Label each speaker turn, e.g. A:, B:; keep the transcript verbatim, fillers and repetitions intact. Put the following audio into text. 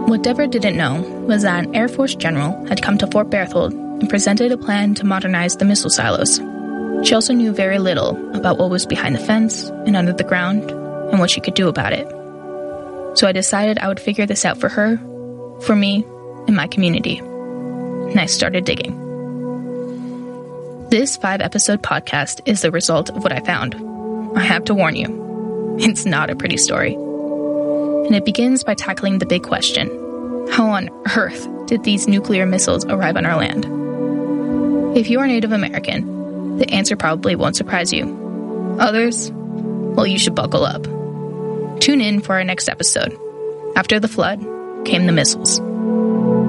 A: What Deborah didn't know was that an Air Force general had come to Fort Berthold and presented a plan to modernize the missile silos. She also knew very little about what was behind the fence and under the ground and what she could do about it. So I decided I would figure this out for her, for me, and my community. And I started digging. This five-episode podcast is the result of what I found. I have to warn you, it's not a pretty story. And it begins by tackling the big question: how on earth did these nuclear missiles arrive on our land? If you are Native American, the answer probably won't surprise you. Others, well, you should buckle up. Tune in for our next episode. After the flood came the missiles.